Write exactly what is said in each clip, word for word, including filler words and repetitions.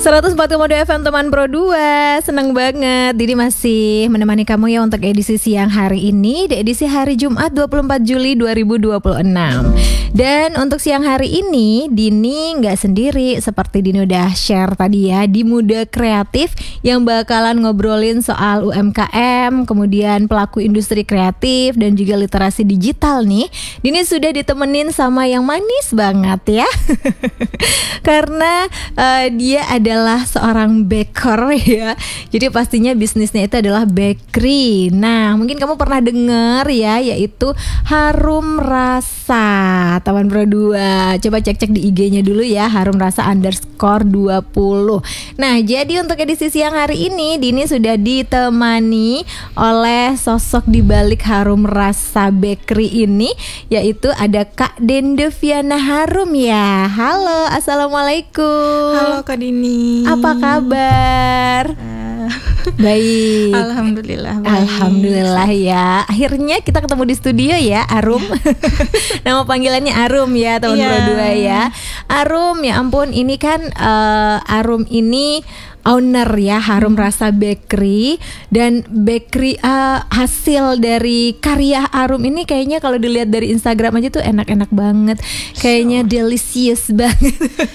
seratus empat koma dua F M teman Pro dua. Senang banget Didi masih menemani kamu ya untuk edisi siang hari ini, di edisi hari Jumat dua puluh empat Juli dua ribu dua puluh enam. Dan untuk siang hari ini Dini gak sendiri, seperti Dini udah share tadi ya, di Muda Kreatif yang bakalan ngobrolin soal U M K M, kemudian pelaku industri kreatif dan juga literasi digital nih. Dini sudah ditemenin sama yang manis banget ya. Karena uh, dia adalah seorang baker ya. Jadi pastinya bisnisnya itu adalah bakery. Nah, mungkin kamu pernah dengar ya, yaitu Harum Rasa Taman Pro dua. Coba cek-cek di I G-nya dulu ya, Harum Rasa underscore dua puluh. Nah, jadi untuk edisi siang hari ini Dini sudah ditemani oleh sosok di balik Harum Rasa Bakery ini, yaitu ada Kak Dendeviana Harum ya. Halo, assalamualaikum. Halo Kak Dini. Apa kabar? Uh, Baik. Alhamdulillah. Baik. Alhamdulillah ya. Akhirnya kita ketemu di studio ya, Arum. Nama panggilannya Arum ya, teman yeah. Pro dua ya. Arum, ya ampun, ini kan uh, Arum ini owner ya Harum Rasa Bakery, dan bakery uh, hasil dari karya Arum ini kayaknya kalau dilihat dari Instagram aja tuh enak-enak banget, kayaknya delicious banget.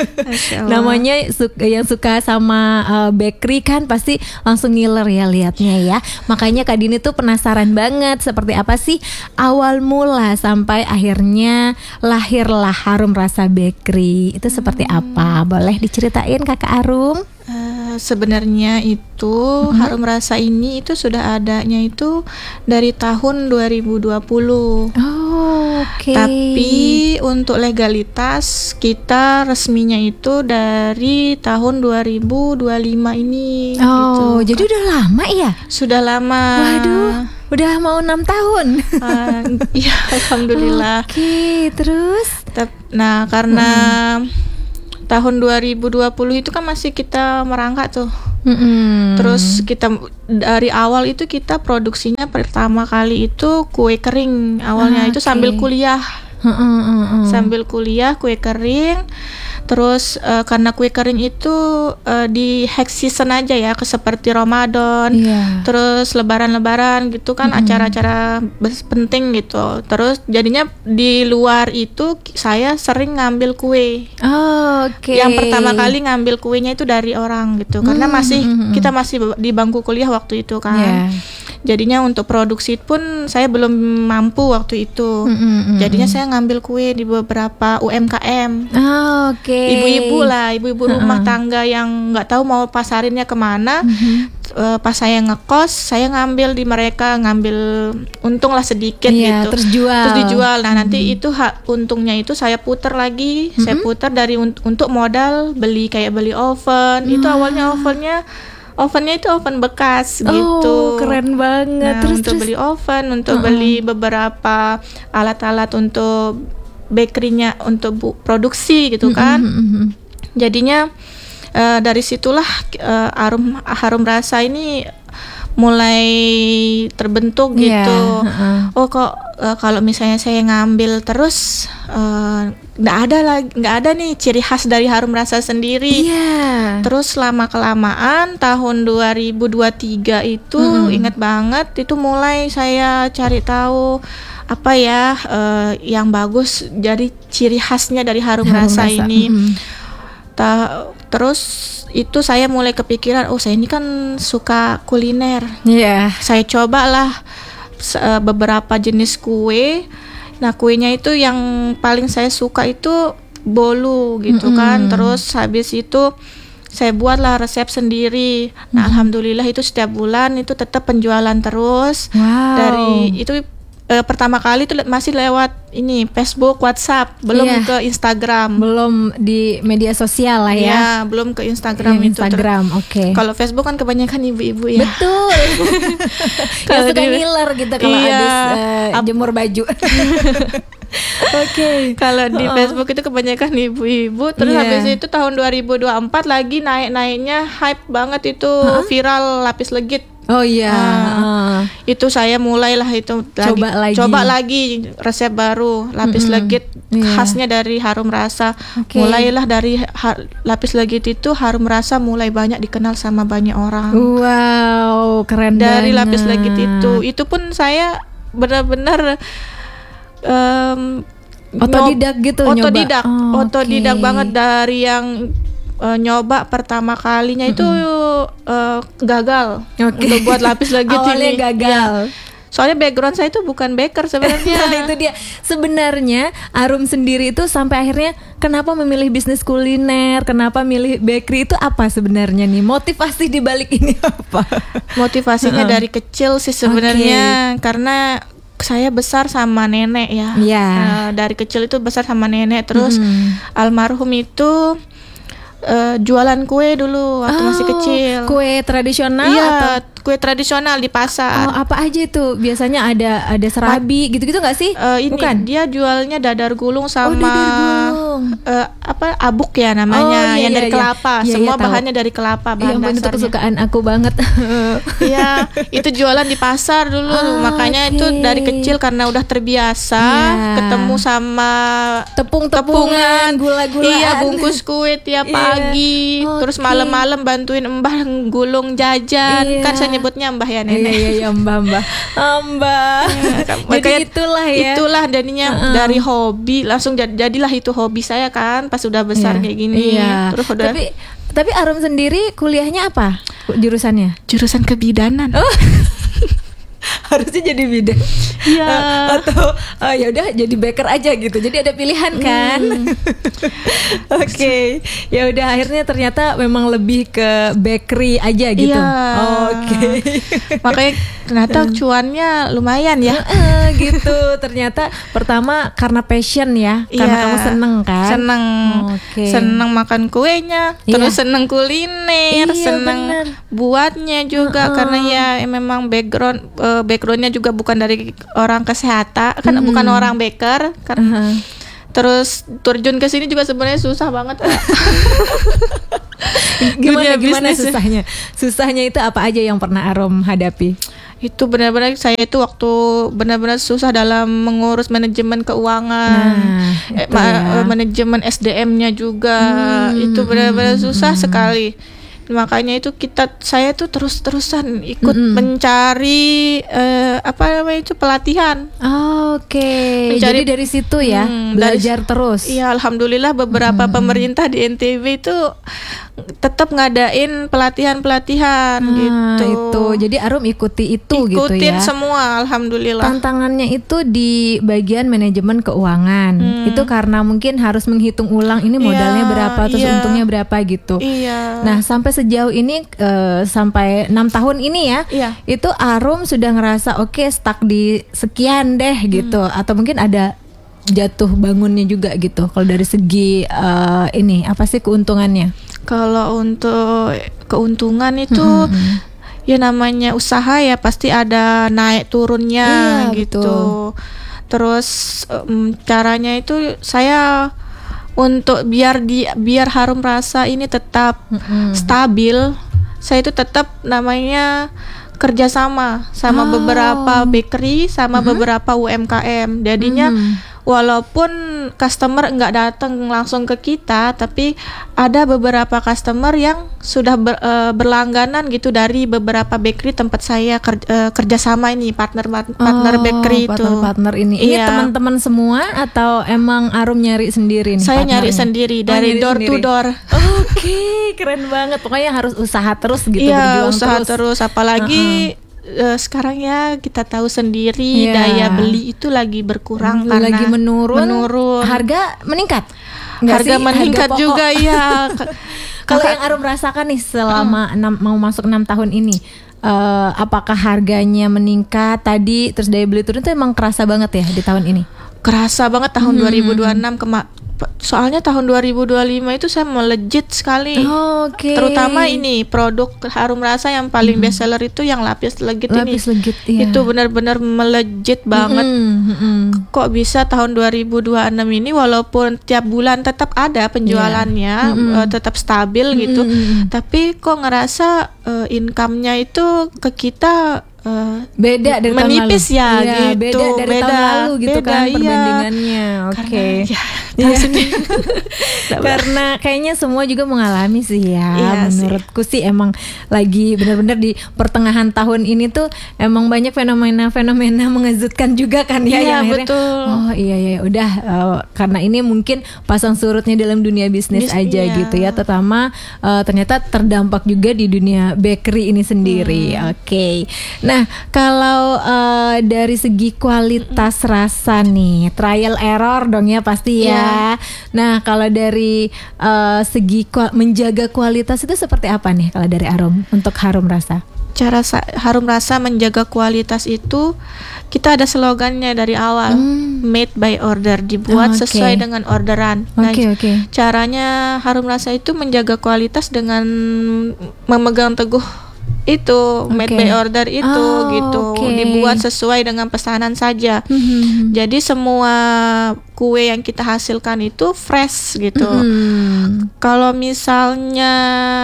Namanya su- yang suka sama uh, bakery kan pasti langsung ngiler ya liatnya ya. Makanya Kak Dini tuh penasaran banget seperti apa sih awal mula sampai akhirnya lahirlah Harum Rasa Bakery. Itu seperti apa? Boleh diceritain Kakak Arum? Uh, sebenarnya itu mm-hmm. Harum Rasa ini itu sudah adanya itu dari tahun dua ribu dua puluh. Oh, oke. Okay. Tapi untuk legalitas kita resminya itu dari tahun dua ribu dua puluh lima ini. Oh, gitu. Jadi udah lama ya? Sudah lama. Waduh, udah mau enam tahun. uh, Iya, alhamdulillah. Oke, okay, terus? Nah, karena hmm. tahun dua ribu dua puluh itu kan masih kita merangkak tuh. Mm-hmm. Terus kita dari awal itu kita produksinya pertama kali itu kue kering awalnya. Ah, itu okay. sambil kuliah. Mm-hmm. Sambil kuliah kue kering. Terus uh, karena kue kering itu uh, di hack season aja ya, ke seperti Ramadan, yeah. terus lebaran-lebaran gitu kan, mm-hmm. acara-acara penting gitu. Terus jadinya di luar itu saya sering ngambil kue. Oh, oke. Okay. Yang pertama kali ngambil kuenya itu dari orang gitu, mm-hmm. karena masih kita masih di bangku kuliah waktu itu kan. Yeah. Jadinya untuk produksi pun saya belum mampu waktu itu. Mm-hmm. Jadinya saya ngambil kue di beberapa U M K M. Oh, oke. Okay. Ibu-ibu lah, ibu-ibu uh-uh. rumah tangga yang nggak tahu mau pasarinnya kemana. Mm-hmm. Uh, pas saya ngekos, saya ngambil di mereka, ngambil untung lah sedikit yeah, gitu. Terus jual. Terus dijual. Nah, mm-hmm. nanti itu hak untungnya itu saya putar lagi, mm-hmm. saya putar dari un- untuk modal beli kayak beli oven. Mm-hmm. Itu awalnya ovennya Ovennya itu oven bekas oh, gitu. Keren banget. Nah, terus, untuk terus. beli oven, untuk uh-uh. beli beberapa alat-alat untuk bakery-nya, untuk bu- produksi gitu kan. Mm-hmm. Jadinya uh, dari situlah uh, Harum Harum Rasa ini mulai terbentuk yeah, gitu. uh-uh. Oh kok uh, kalau misalnya saya ngambil terus nggak uh, ada lagi, nggak ada nih ciri khas dari Harum Rasa sendiri. Yeah. Terus lama kelamaan tahun dua ribu dua puluh tiga itu mm. ingat banget itu mulai saya cari tahu apa ya uh, yang bagus jadi ciri khasnya dari Harum, Harum Rasa, Rasa ini. Mm. Ta- terus itu saya mulai kepikiran, oh saya ini kan suka kuliner. Iya. Yeah. Saya cobalah uh, beberapa jenis kue. Nah, kuenya itu yang paling saya suka itu bolu gitu mm-hmm. kan. Terus habis itu saya buatlah resep sendiri. Nah, mm-hmm. alhamdulillah itu setiap bulan itu tetap penjualan terus. Wow. Dari itu Uh, pertama kali itu masih lewat ini Facebook, WhatsApp, belum yeah. ke Instagram, belum di media sosial lah ya. Ya, belum ke Instagram yeah, itu. Instagram, oke. Okay. Kalau Facebook kan kebanyakan ibu-ibu ya. Betul. Kalau suka ngiler gitu kalau iya, habis uh, jemur baju. Oke, okay. Kalau di uh-uh. Facebook itu kebanyakan ibu-ibu. Terus yeah. habis itu tahun dua ribu dua puluh empat lagi naik-naiknya hype banget itu uh-huh. viral lapis legit. Oh iya. Nah, uh. Itu saya mulailah itu coba lagi, coba lagi resep baru lapis mm-hmm. legit yeah. khasnya dari Harum Rasa. Okay. Mulailah dari ha- lapis legit itu Harum Rasa mulai banyak dikenal sama banyak orang. Wow, keren dari banget. Lapis legit itu. Itu pun saya benar-benar um, otodidak gitu, otodidak, nyoba. Oh, otodidak okay. banget dari yang uh, nyoba pertama kalinya itu mm-hmm. uh, gagal okay. untuk buat lapis legit ini. Awalnya gagal. Ya. Soalnya background saya itu bukan baker sebenarnya. Nah, itu dia. Sebenarnya Arum sendiri itu sampai akhirnya kenapa memilih bisnis kuliner, kenapa milih bakery itu apa sebenarnya nih? Motivasi di balik ini apa? Motivasinya uh-huh. dari kecil sih sebenarnya, okay. karena saya besar sama nenek ya. Yeah. Uh, dari kecil itu besar sama nenek. Terus mm. almarhum itu uh, jualan kue dulu waktu oh, masih kecil. Kue tradisional? Iya, atau? Kue tradisional di pasar. Oh, apa aja itu? Biasanya ada ada serabi gitu-gitu nggak sih? Uh, ini Bukan? Dia jualnya dadar gulung sama oh, dadar gulung. Uh, apa abuk ya namanya, oh, iya, yang dari iya, kelapa. Iya, Semua iya, bahannya dari kelapa bahan dasarnya. Itu kesukaan aku banget. Iya, itu jualan di pasar dulu. Oh, makanya okay. itu dari kecil karena udah terbiasa yeah. ketemu sama tepung-tepungan, gula-gulaan. Iya, bungkus kue tiap pagi. Yeah. Terus okay. malam-malam bantuin Mbah gulung jajan. Yeah. Kan saya nyebutnya Mbah ya nenek. Iya iya Mbah Mbah. Mbah. Jadi itulah ya. Itulah jadinya uh-uh. dari hobi langsung jad, jadilah itu hobi saya kan pas sudah besar yeah. kayak gini. Iya. Terus udah. Tapi tapi Arum sendiri kuliahnya apa? Jurusannya? Jurusan kebidanan. Oh. Harusnya jadi bidan. Iya. Uh, atau uh, ya udah jadi baker aja gitu. Jadi ada pilihan kan. Hmm. Oke. Okay. Ya udah akhirnya ternyata memang lebih ke bakery aja gitu. Iya. Oke. Okay. Makanya ternyata cuannya lumayan ya. Uh, gitu. Ternyata pertama karena passion ya. Karena iya. kamu seneng kan. Seneng. Okay. Seneng makan kuenya. Iya. Terus seneng kuliner. Iya, seneng bener. Buatnya juga uh-uh. karena ya memang background uh, backgroundnya juga bukan dari orang kesehatan, kan hmm. bukan orang baker kan. Uh-huh. Terus terjun ke sini juga sebenarnya susah banget. Gimana gimana susahnya? Susahnya itu apa aja yang pernah Arum hadapi? Itu benar-benar saya itu waktu benar-benar susah dalam mengurus manajemen keuangan, nah, eh, ma- ya. manajemen S D M-nya juga. Hmm. Itu benar-benar susah hmm. sekali. Makanya itu kita saya tuh terus-terusan ikut mm-hmm. mencari uh, apa namanya itu pelatihan. Oh, Oke. Okay. Jadi dari situ ya hmm, belajar dari, terus. Iya, alhamdulillah beberapa mm-hmm. pemerintah di N T B itu tetap ngadain pelatihan-pelatihan nah, gitu. Itu. Jadi Arum ikuti itu Ikutin gitu ya. Ikutin semua, alhamdulillah. Tantangannya itu di bagian manajemen keuangan. Hmm. Itu karena mungkin harus menghitung ulang ini modalnya yeah, berapa terus yeah. untungnya berapa gitu. Iya. Nah, sampai sejauh ini uh, sampai enam tahun ini ya. Iya. Itu Arum sudah ngerasa oke okay, stuck di sekian deh gitu hmm. atau mungkin ada jatuh bangunnya juga gitu. Kalau dari segi uh, ini apa sih keuntungannya? Kalau untuk keuntungan itu hmm. ya namanya usaha ya pasti ada naik turunnya iya, gitu. Betul. Terus um, caranya itu saya untuk biar di biar Harum Rasa ini tetap hmm. stabil, saya itu tetap namanya kerjasama sama oh. beberapa bakery sama hmm. beberapa U M K M. Jadinya hmm. walaupun customer nggak datang langsung ke kita, tapi ada beberapa customer yang sudah ber, uh, berlangganan gitu dari beberapa bakery tempat saya ker, uh, kerjasama ini partner partner oh, bakery itu. Partner-partner ini. Ini iya. teman-teman semua atau emang Arum nyari sendiri nih? Saya partnernya? nyari sendiri dari oh, door sendiri. to door. Oke, okay, keren banget. Pokoknya harus usaha terus gitu, iya, berjuang usaha terus. terus. Apalagi uh-uh. Uh, sekarang ya kita tahu sendiri yeah. daya beli itu lagi berkurang karena lagi menurun, menurun. Harga meningkat. Nggak harga sih? meningkat harga juga ya. Kalau yang Arum rasakan nih selama enam mau masuk enam tahun ini, uh, apakah harganya meningkat tadi terus daya beli turun itu emang kerasa banget ya di tahun ini? Kerasa banget tahun hmm. dua ribu dua puluh enam kema- soalnya tahun dua ribu dua puluh lima itu saya melejit sekali. Oh, oke. Okay. Terutama ini produk harum rasa yang paling mm-hmm. best seller itu yang lapis legit lapis ini. Lapis legit, iya. Itu benar-benar melejit banget. Mm-hmm. Kok bisa tahun dua ribu dua puluh enam ini walaupun tiap bulan tetap ada penjualannya, yeah. mm-hmm. uh, tetap stabil mm-hmm. gitu. Tapi kok ngerasa uh, income-nya itu ke kita Uh, beda dari menipis tahun lalu. ya, ya gitu. Beda dari beda, tahun lalu gitu beda, kan iya. perbandingannya. Oke. Okay. Ya, ya. Karena kayaknya semua juga mengalami sih ya. Iya menurutku sih. sih emang lagi benar-benar di pertengahan tahun ini tuh emang banyak fenomena-fenomena mengejutkan juga kan ya. Iya yang akhirnya, betul. Oh iya ya udah uh, karena ini mungkin pasang surutnya dalam dunia bisnis Bis, aja iya. gitu ya. Terutama uh, ternyata terdampak juga di dunia bakery ini sendiri. Hmm. Oke. Okay. Nah, kalau uh, dari segi kualitas mm. rasa nih, trial error dong ya pasti ya. Yeah. Nah, kalau dari uh, segi ku- menjaga kualitas itu seperti apa nih kalau dari Arum untuk harum rasa? Cara sa- harum rasa menjaga kualitas itu kita ada slogannya dari awal, mm. made by order, dibuat oh, okay. sesuai dengan orderan. Nah, okay, okay. caranya harum rasa itu menjaga kualitas dengan memegang teguh itu okay. made by order itu oh, gitu okay. dibuat sesuai dengan pesanan saja. Mm-hmm. Jadi semua kue yang kita hasilkan itu fresh gitu. Mm-hmm. Kalau misalnya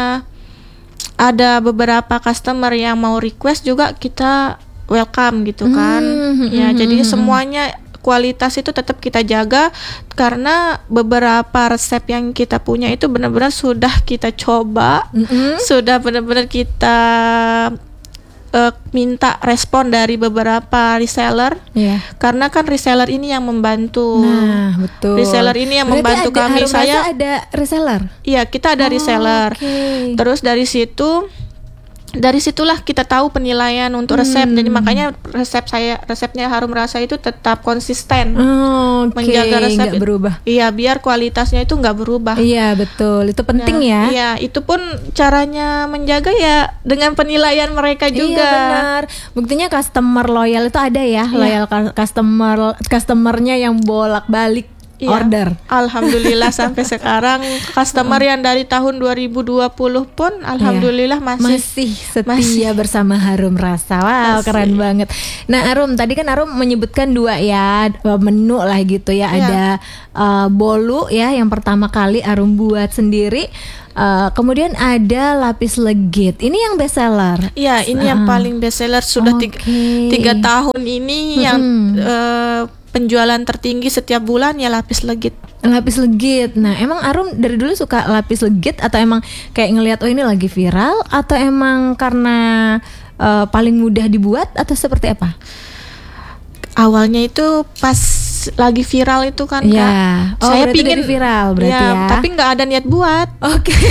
ada beberapa customer yang mau request juga kita welcome gitu kan. Mm-hmm. Ya jadi semuanya kualitas itu tetap kita jaga karena beberapa resep yang kita punya itu benar-benar sudah kita coba, mm-hmm. sudah benar-benar kita uh, minta respon dari beberapa reseller, yeah. karena kan reseller ini yang membantu. Nah, betul. Reseller ini yang Berarti membantu ada, kami. Saya ada reseller. Iya, kita ada oh, reseller. Okay. Terus dari situ. Dari situlah kita tahu penilaian untuk resep. Hmm. Jadi makanya resep saya, resepnya harum rasa itu tetap konsisten. Oh, okay. Menjaga resep nggak berubah. Iya, biar kualitasnya itu nggak berubah. Iya betul, itu penting nah, ya. Iya, itu pun caranya menjaga ya dengan penilaian mereka juga. Iya benar. Buktinya customer loyal itu ada ya, iya. loyal customer, customernya yang bolak-balik. Iya. Order. Alhamdulillah sampai sekarang customer yang dari tahun dua ribu dua puluh pun alhamdulillah iya. masih masih setia masih. bersama Harum Rasa. Wow, masih. Keren banget. Nah, Arum tadi kan Arum menyebutkan dua ya menu lah gitu ya. Iya. Ada uh, bolu ya yang pertama kali Arum buat sendiri. Uh, kemudian ada lapis legit. Ini yang best seller. Iya, ini uh. yang paling best seller sudah okay. tiga, tiga tahun ini hmm. yang uh, penjualan tertinggi setiap bulan ya lapis legit. Lapis legit. Nah, emang Arum dari dulu suka lapis legit atau emang kayak ngelihat oh ini lagi viral atau emang karena uh, paling mudah dibuat atau seperti apa? Awalnya itu pas lagi viral itu kan ya. Kak. Oh, saya pingin viral berarti ya. ya. Tapi nggak ada niat buat. Oke. Okay.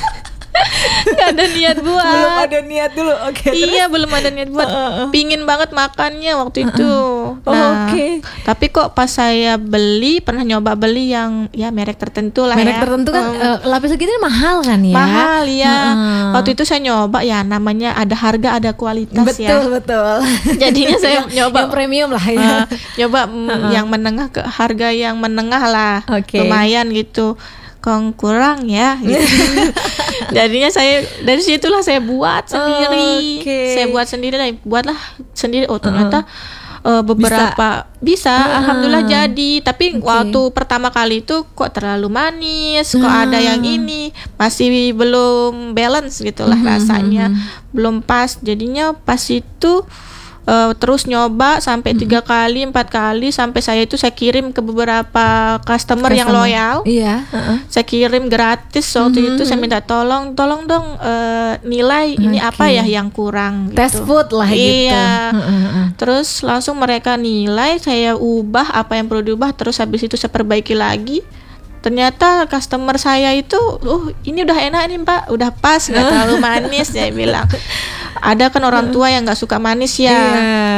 Gak ada niat buat. Belum ada niat dulu. Oke. Okay, iya, terus? belum ada niat buat. Uh, uh. Pingin banget makannya waktu uh, uh. itu. Oh, nah, oke. Okay. Tapi kok pas saya beli, pernah nyoba beli yang ya merek tertentu lah merek ya. Merek tertentu kan um, uh, lapis legit ini mahal kan ya? Mahal ya. Uh. Waktu itu saya nyoba ya namanya ada harga ada kualitas betul, ya. Betul betul. Jadinya saya nyoba yang premium lah ya. Uh, nyoba uh, uh. yang menengah ke harga yang menengah lah. Okay. Lumayan gitu. Kong kurang ya gitu. Jadinya saya dari situlah saya buat sendiri. Okay. Saya buat sendiri dan buatlah sendiri. Oh ternyata uh-uh. uh, beberapa bisa, bisa uh-uh. alhamdulillah jadi. Tapi okay. waktu pertama kali itu kok terlalu manis, kok uh. ada yang ini masih belum balance gitulah uh-huh. rasanya, belum pas. Jadinya pas itu Uh, terus nyoba sampai hmm. tiga kali, empat kali sampai saya itu saya kirim ke beberapa customer, customer. yang loyal. Iya. Uh-uh. Saya kirim gratis waktu hmm. itu saya minta tolong, tolong dong uh, nilai okay. ini apa ya yang kurang. Test gitu. food lah gitu. Iya. Uh-uh. Terus langsung mereka nilai, saya ubah apa yang perlu diubah, terus habis itu saya perbaiki lagi. Ternyata customer saya itu, oh ini udah enak nih Pak, udah pas, nggak terlalu manis, saya bilang. Ada kan orang tua yang nggak suka manis ya, yeah.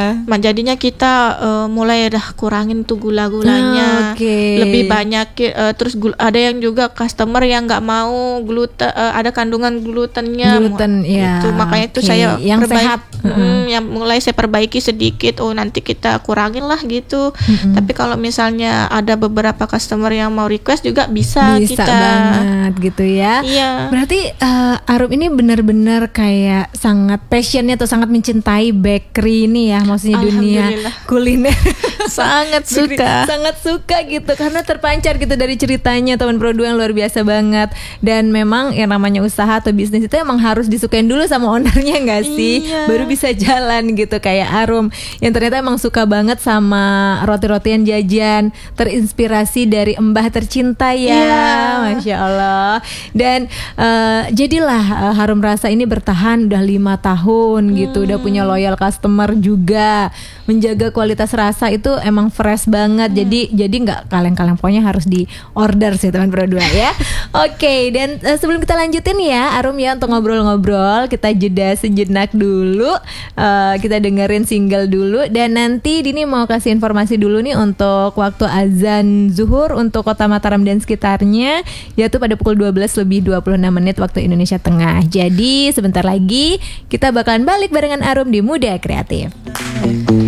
Iya, jadinya kita uh, mulai dah kurangin tuh gula-gulanya. Ah, okay. Lebih banyak uh, terus gula, ada yang juga customer yang nggak mau gluten, uh, ada kandungan glutennya. Gluten, ya. Itu makanya okay. itu saya yang perbaiki, sehat. Hmm, yang mulai saya perbaiki sedikit. Oh, nanti kita kurangin lah gitu. Mm-hmm. Tapi kalau misalnya ada beberapa customer yang mau request juga bisa, bisa kita. banget gitu ya. Iya. Berarti uh, Arum ini benar-benar kayak sangat passionnya atau sangat mencintai bakery ini ya, maksudnya dunia kuliner. Sangat suka, sangat suka gitu karena terpancar gitu dari ceritanya teman Pro dua yang luar biasa banget. Dan memang yang namanya usaha atau bisnis itu emang harus disukain dulu sama ownernya nggak sih, iya. baru bisa jalan gitu. Kayak Arum yang ternyata emang suka banget sama roti-rotian jajan, terinspirasi dari Mbah tercinta ya, yeah. Masya Allah. Dan uh, jadilah uh, Harum Rasa ini bertahan udah lima tahun gitu, hmm. udah punya loyal customer juga, menjaga kualitas rasa itu emang fresh banget. Hmm. Jadi jadi nggak kaleng-kaleng, pokoknya harus di order sih teman Pro dua ya. Oke, okay, dan uh, sebelum kita lanjutin ya Arum ya untuk ngobrol-ngobrol, kita jeda sejenak dulu, uh, kita dengerin single dulu, dan nanti Dini mau kasih informasi dulu nih untuk waktu azan zuhur untuk Kota Mataram dan sekitarnya, yaitu pada pukul dua belas lebih dua puluh enam menit waktu Indonesia Tengah. Jadi sebentar lagi kita bakalan balik barengan Arum di Muda Kreatif.